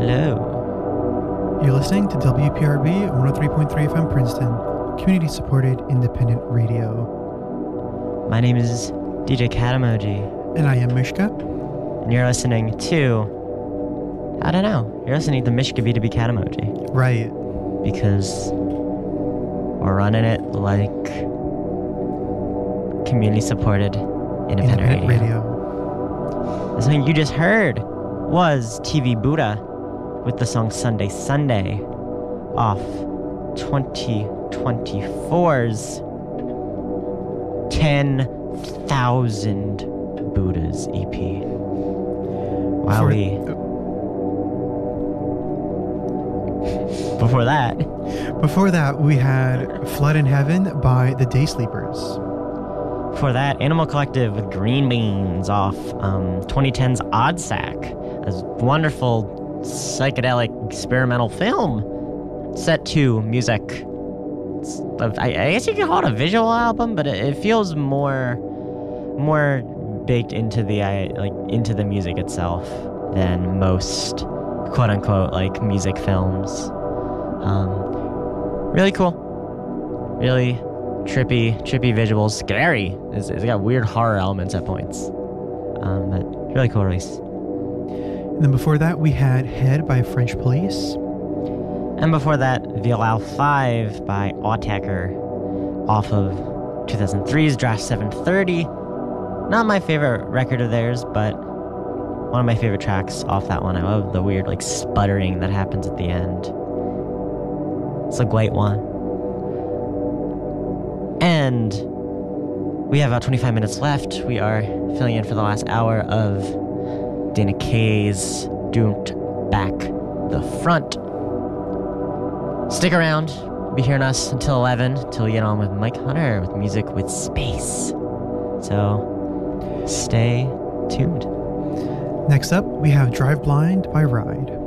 Hello. You're listening to WPRB 103.3 FM Princeton, community-supported independent radio. My name is DJ Cat Emoji. And I am Mishka. And you're listening to... I don't know. You're listening to Mishka B2B Cat Emoji. Right. Because we're running it like community-supported independent radio. The song you just heard was TV Buddha with the song Sunday Sunday off 2024's 10,000 Buddhas EP. Before that, we had Flood in Heaven by the Day Sleepers. Before that, Animal Collective with Green Beans off 2010's Odd Sack, a wonderful psychedelic experimental film set to music. I guess you could call it a visual album, but it feels more baked into the music itself than most quote unquote like music films. Really cool, really trippy visuals, scary. It's got weird horror elements at points, but really cool release. And then before that, we had Head by French Police. And before that, Violal 5 by Autacker off of 2003's Draft 730. Not my favorite record of theirs, but one of my favorite tracks off that one. I love the weird like sputtering that happens at the end. It's a great one. And we have about 25 minutes left. We are filling in for the last hour of Dana Kaye's Don't Back the Front. Stick around. Be hearing us until 11, till we get on with Mike Hunter with Music with Space. So stay tuned. Next up, we have Drive Blind by Ride.